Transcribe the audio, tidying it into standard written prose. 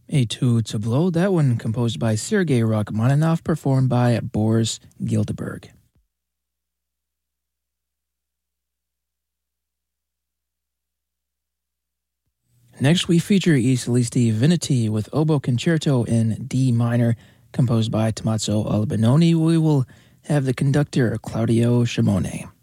A2 Tableau, that one composed by Sergei Rachmaninoff, performed by Boris Gildeberg. Next, we feature I Solisti Veneti with Oboe Concerto in D minor, composed by Tommaso Albinoni. We will have the conductor Claudio Scimone.